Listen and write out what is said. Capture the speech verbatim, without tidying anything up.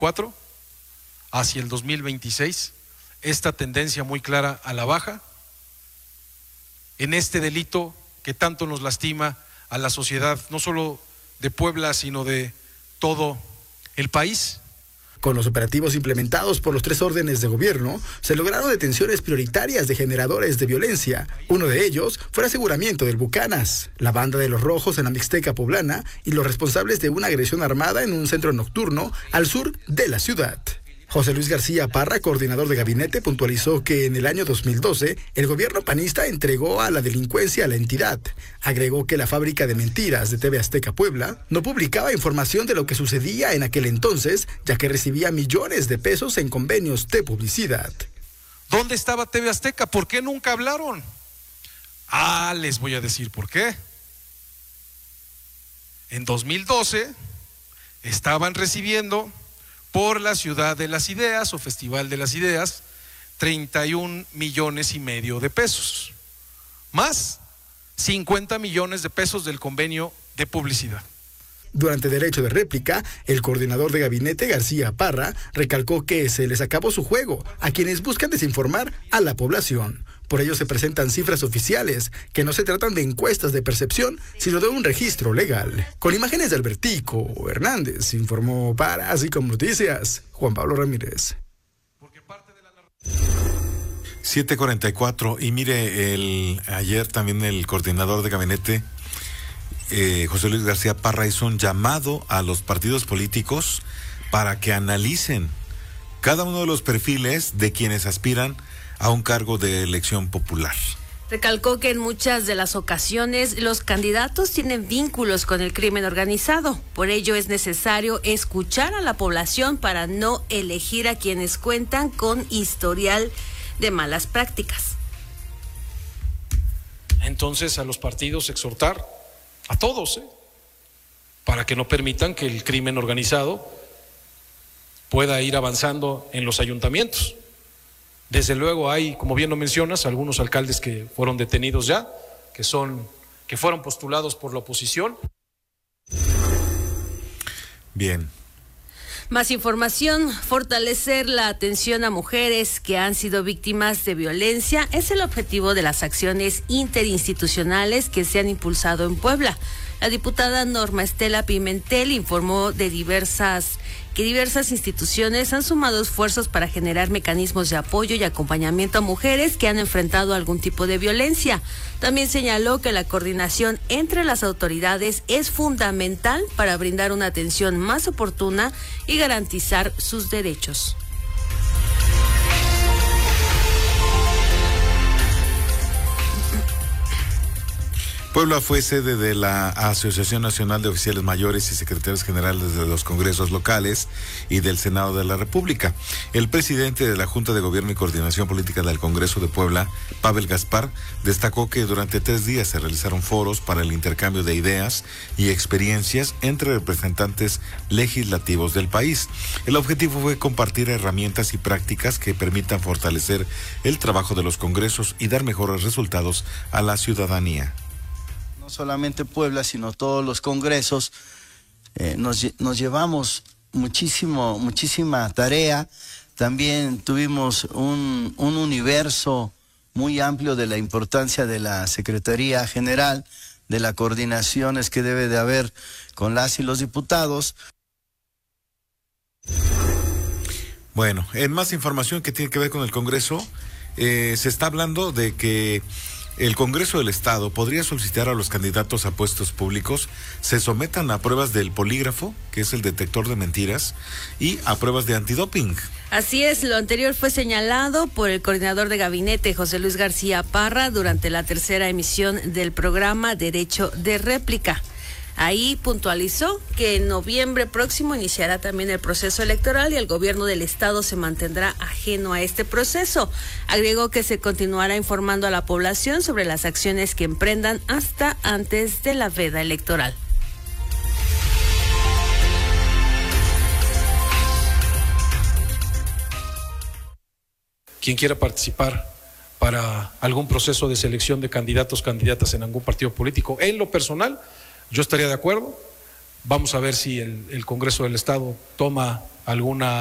cuatro hacia el dos mil veintiséis, esta tendencia muy clara a la baja en este delito que tanto nos lastima a la sociedad, no solo de Puebla, sino de todo el país. Con los operativos implementados por los tres órdenes de gobierno, se lograron detenciones prioritarias de generadores de violencia. Uno de ellos fue el aseguramiento del Bucanas, la banda de los Rojos en la Mixteca poblana y los responsables de una agresión armada en un centro nocturno al sur de la ciudad. José Luis García Parra, coordinador de gabinete, puntualizó que en el año dos mil doce el gobierno panista entregó a la delincuencia a la entidad. Agregó que la fábrica de mentiras de T V Azteca Puebla no publicaba información de lo que sucedía en aquel entonces, ya que recibía millones de pesos en convenios de publicidad. ¿Dónde estaba T V Azteca? ¿Por qué nunca hablaron? Ah, les voy a decir por qué. En dos mil doce estaban recibiendo por la Ciudad de las Ideas o Festival de las Ideas treinta y un millones y medio de pesos, más cincuenta millones de pesos del convenio de publicidad. Durante derecho de réplica, el coordinador de gabinete, García Parra, recalcó que se les acabó su juego a quienes buscan desinformar a la población. Por ello se presentan cifras oficiales, que no se tratan de encuestas de percepción, sino de un registro legal. Con imágenes de Albertico Hernández, informó para Así Como Noticias, Juan Pablo Ramírez. siete cuarenta y cuatro, y mire, el, ayer también el coordinador de gabinete, eh, José Luis García Parra, hizo un llamado a los partidos políticos para que analicen cada uno de los perfiles de quienes aspiran a un cargo de elección popular. Recalcó que en muchas de las ocasiones los candidatos tienen vínculos con el crimen organizado. Por ello es necesario escuchar a la población para no elegir a quienes cuentan con historial de malas prácticas. Entonces a los partidos exhortar, a todos, ¿eh? para que no permitan que el crimen organizado pueda ir avanzando en los ayuntamientos. Desde luego hay, como bien lo mencionas, algunos alcaldes que fueron detenidos ya, que son, que fueron postulados por la oposición. Bien. Más información: fortalecer la atención a mujeres que han sido víctimas de violencia es el objetivo de las acciones interinstitucionales que se han impulsado en Puebla. La diputada Norma Estela Pimentel informó de diversas que diversas instituciones han sumado esfuerzos para generar mecanismos de apoyo y acompañamiento a mujeres que han enfrentado algún tipo de violencia. También señaló que la coordinación entre las autoridades es fundamental para brindar una atención más oportuna y garantizar sus derechos. Puebla fue sede de la Asociación Nacional de Oficiales Mayores y Secretarios Generales de los Congresos Locales y del Senado de la República. El presidente de la Junta de Gobierno y Coordinación Política del Congreso de Puebla, Pavel Gaspar, destacó que durante tres días se realizaron foros para el intercambio de ideas y experiencias entre representantes legislativos del país. El objetivo fue compartir herramientas y prácticas que permitan fortalecer el trabajo de los congresos y dar mejores resultados a la ciudadanía. No solamente Puebla, sino todos los congresos, eh, nos, nos llevamos muchísimo, muchísima tarea. También tuvimos un, un universo muy amplio de la importancia de la Secretaría General, de las coordinaciones que debe de haber con las y los diputados. Bueno, en más información que tiene que ver con el Congreso, eh, se está hablando de que el Congreso del Estado podría solicitar a los candidatos a puestos públicos se sometan a pruebas del polígrafo, que es el detector de mentiras, y a pruebas de antidoping. Así es, lo anterior fue señalado por el coordinador de gabinete, José Luis García Parra, durante la tercera emisión del programa Derecho de Réplica. Ahí puntualizó que en noviembre próximo iniciará también el proceso electoral y el gobierno del estado se mantendrá ajeno a este proceso. Agregó que se continuará informando a la población sobre las acciones que emprendan hasta antes de la veda electoral. Quien quiera participar para algún proceso de selección de candidatos, candidatas en algún partido político, en lo personal, yo estaría de acuerdo, Vamos a ver si el, el Congreso del Estado toma alguna